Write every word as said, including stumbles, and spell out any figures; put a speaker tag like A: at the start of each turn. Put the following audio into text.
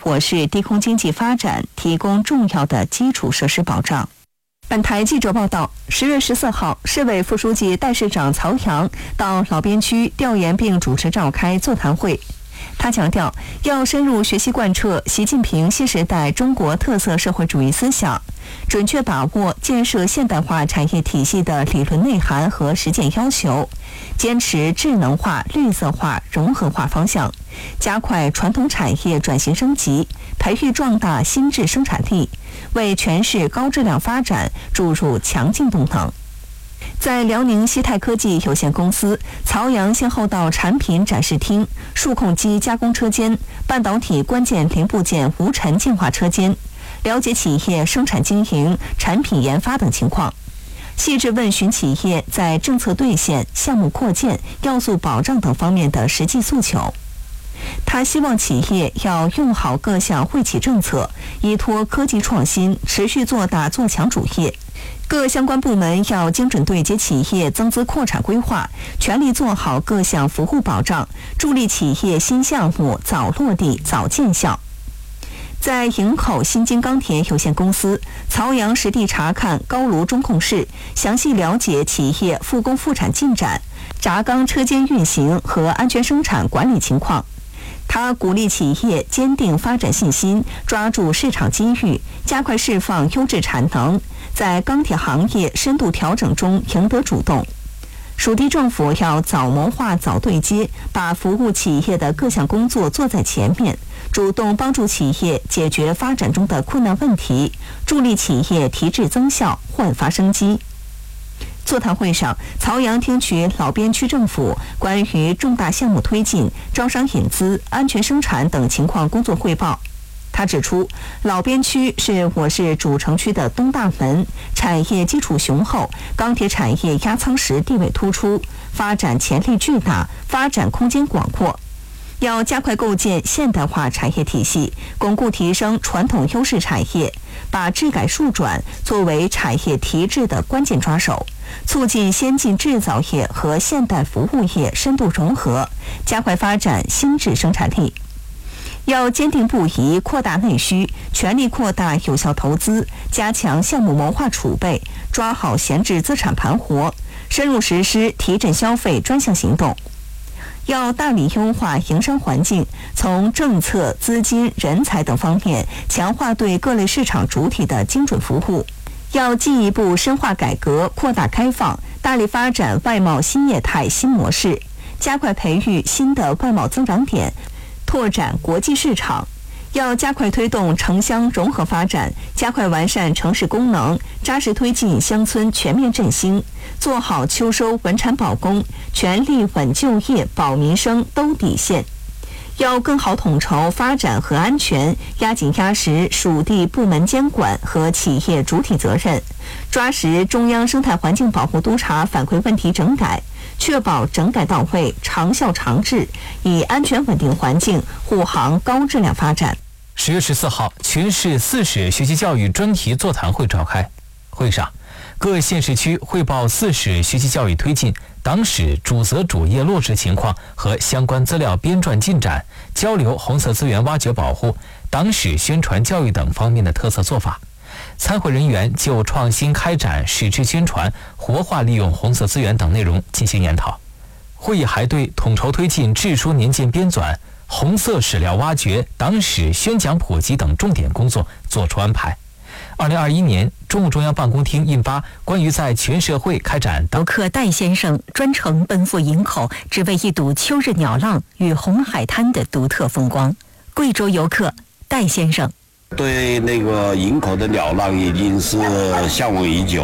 A: 我市低空经济发展提供重要的基础设施保障。本台记者报道，十月十四号，市委副书记、代市长曹阳到老边区调研并主持召开座谈会。他强调，要深入学习贯彻习近平新时代中国特色社会主义思想，准确把握建设现代化产业体系的理论内涵和实践要求，坚持智能化、绿色化、融合化方向，加快传统产业转型升级，培育壮大新质生产力，为全市高质量发展注入强劲动能。在辽宁西泰科技有限公司，曹阳先后到产品展示厅、数控机加工车间、半导体关键零部件无尘净化车间，了解企业生产经营、产品研发等情况，细致问询企业在政策兑现、项目扩建、要素保障等方面的实际诉求。他希望企业要用好各项惠企政策，依托科技创新，持续做大做强主业。各相关部门要精准对接企业增资扩产规划，全力做好各项服务保障，助力企业新项目早落地、早见效。在营口新京钢铁有限公司，曹阳实地查看高炉中控室，详细了解企业复工复产进展、轧钢车间运行和安全生产管理情况。他鼓励企业坚定发展信心，抓住市场机遇，加快释放优质产能，在钢铁行业深度调整中赢得主动。属地政府要早谋划、早对接，把服务企业的各项工作做在前面，主动帮助企业解决发展中的困难问题，助力企业提质增效、焕发生机。座谈会上，曹阳听取老边区政府关于重大项目推进、招商引资、安全生产等情况工作汇报。他指出，老边区是我市主城区的东大门，产业基础雄厚，钢铁产业压舱石地位突出，发展潜力巨大，发展空间广阔。要加快构建现代化产业体系，巩固提升传统优势产业，把质改数转作为产业提质的关键抓手，促进先进制造业和现代服务业深度融合，加快发展新质生产力。要坚定不移扩大内需，全力扩大有效投资，加强项目谋划储备，抓好闲置资产盘活，深入实施提振消费专项行动。要大力优化营商环境，从政策、资金、人才等方面强化对各类市场主体的精准服务。要进一步深化改革、扩大开放，大力发展外贸新业态、新模式，加快培育新的外贸增长点，拓展国际市场。要加快推动城乡融合发展，加快完善城市功能，扎实推进乡村全面振兴，做好秋收稳产保供，全力稳就业、保民生、兜底线。要更好统筹发展和安全，压紧压实属地部门监管和企业主体责任，抓实中央生态环境保护督察反馈问题整改，确保整改到位、长效长治，以安全稳定环境护航高质量发展。
B: 十月十四号，全市四市学习教育专题座谈会召开。会上，各县市区汇报四市学习教育推进、党史主责主业落实情况和相关资料编撰进展，交流红色资源挖掘保护、党史宣传教育等方面的特色做法。参会人员就创新开展史志宣传、活化利用红色资源等内容进行研讨。会议还对统筹推进志书年鉴编纂、红色史料挖掘、党史宣讲普及等重点工作作出安排。二零二一年，中共中央办公厅印发关于在全社会开展
A: 游客戴先生专程奔赴营口，只为一睹秋日鸟浪与红海滩的独特风光。贵州游客戴先生
C: 对那个营口的鸟浪已经是向往已久，